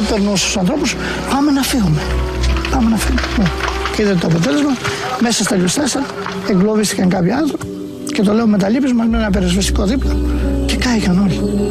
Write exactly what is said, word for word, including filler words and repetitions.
περνούσε στους ανθρώπους, πάμε να φύγουμε. Πάμε να φύγουμε. Και είδατε το αποτέλεσμα, μέσα στα είκοσι τέσσερα εγκλωβίστηκαν κάποιοι άνθρωποι και το λέω με τα λύπης μας, με ένα περισβεστικό δίπλα και κάηκαν όλοι.